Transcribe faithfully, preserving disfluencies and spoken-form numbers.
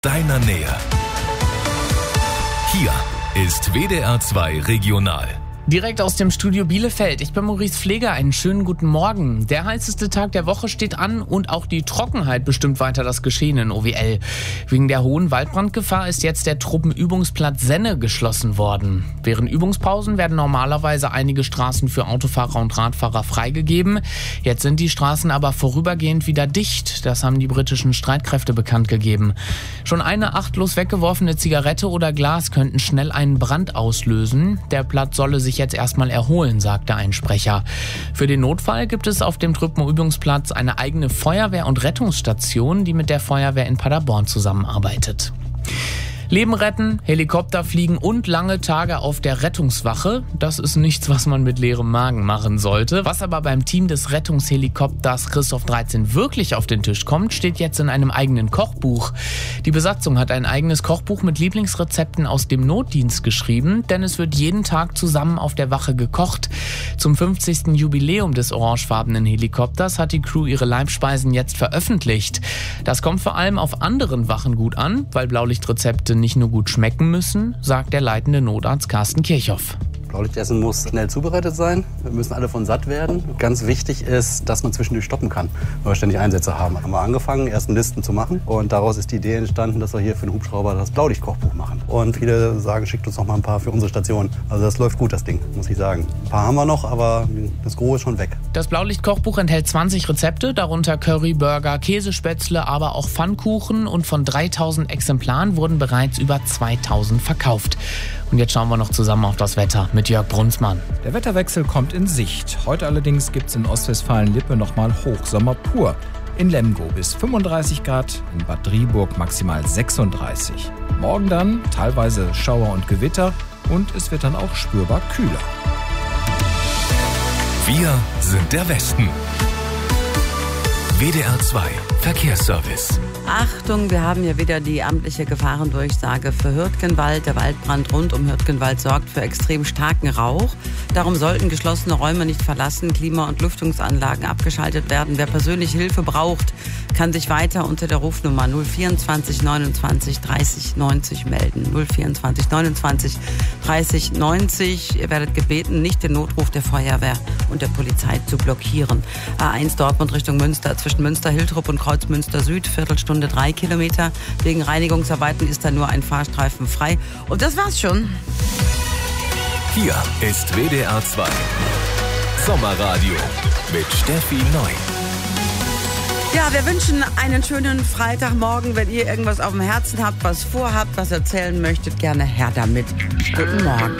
deiner Nähe. Hier ist W D R zwei Regional. Direkt aus dem Studio Bielefeld. Ich bin Maurice Pfleger. Einen schönen guten Morgen. Der heißeste Tag der Woche steht an und auch die Trockenheit bestimmt weiter das Geschehen in O W L. Wegen der hohen Waldbrandgefahr ist jetzt der Truppenübungsplatz Senne geschlossen worden. Während Übungspausen werden normalerweise einige Straßen für Autofahrer und Radfahrer freigegeben. Jetzt sind die Straßen aber vorübergehend wieder dicht. Das haben die britischen Streitkräfte bekannt gegeben. Schon eine achtlos weggeworfene Zigarette oder Glas könnten schnell einen Brand auslösen. Der Platz solle sich jetzt erstmal erholen, sagte ein Sprecher. Für den Notfall gibt es auf dem Truppenübungsplatz eine eigene Feuerwehr- und Rettungsstation, die mit der Feuerwehr in Paderborn zusammenarbeitet. Leben retten, Helikopter fliegen und lange Tage auf der Rettungswache. Das ist nichts, was man mit leerem Magen machen sollte. Was aber beim Team des Rettungshelikopters Christoph dreizehn wirklich auf den Tisch kommt, steht jetzt in einem eigenen Kochbuch. Die Besatzung hat ein eigenes Kochbuch mit Lieblingsrezepten aus dem Notdienst geschrieben, denn es wird jeden Tag zusammen auf der Wache gekocht. Zum fünfzigsten Jubiläum des orangefarbenen Helikopters hat die Crew ihre Leibspeisen jetzt veröffentlicht. Das kommt vor allem auf anderen Wachen gut an, weil Blaulichtrezepte nicht nur gut schmecken müssen, sagt der leitende Notarzt Carsten Kirchhoff. Blaulichtessen muss schnell zubereitet sein. Wir müssen alle von satt werden. Ganz wichtig ist, dass man zwischendurch stoppen kann, weil wir ständig Einsätze haben. Haben wir angefangen, ersten Listen zu machen. Und daraus ist die Idee entstanden, dass wir hier für den Hubschrauber das Blaulichtkochbuch machen. Und viele sagen, schickt uns noch mal ein paar für unsere Station. Also das läuft gut, das Ding, muss ich sagen. Ein paar haben wir noch, aber das Gros ist schon weg. Das Blaulichtkochbuch enthält zwanzig Rezepte, darunter Curry, Burger, Käsespätzle, aber auch Pfannkuchen. Und von dreitausend Exemplaren wurden bereits über zweitausend verkauft. Und jetzt schauen wir noch zusammen auf das Wetter mit Jörg Brunsmann. Der Wetterwechsel kommt in Sicht. Heute allerdings gibt es in Ostwestfalen-Lippe nochmal Hochsommer pur. In Lemgo bis fünfunddreißig Grad, in Bad Driburg maximal sechsunddreißig. Morgen dann teilweise Schauer und Gewitter und es wird dann auch spürbar kühler. Wir sind der Westen. W D R zwei Verkehrsservice. Achtung, wir haben hier wieder die amtliche Gefahrendurchsage für Hürtgenwald. Der Waldbrand rund um Hürtgenwald sorgt für extrem starken Rauch. Darum sollten geschlossene Räume nicht verlassen, Klima- und Lüftungsanlagen abgeschaltet werden. Wer persönlich Hilfe braucht, kann sich weiter unter der Rufnummer null vierundzwanzig neunundzwanzig dreißig neunzig melden. null vierundzwanzig neunundzwanzig dreißig neunzig. Ihr werdet gebeten, nicht den Notruf der Feuerwehr und der Polizei zu blockieren. A eins Dortmund Richtung Münster, zwischen Münster-Hiltrup und Kreuzmünster Süd, Viertelstunde drei Kilometer. Wegen Reinigungsarbeiten ist da nur ein Fahrstreifen frei. Und das war's schon. Hier ist W D R zwei Sommerradio mit Steffi Neu. Ja, wir wünschen einen schönen Freitagmorgen. Wenn ihr irgendwas auf dem Herzen habt, was vorhabt, was erzählen möchtet, gerne her damit. Guten Morgen.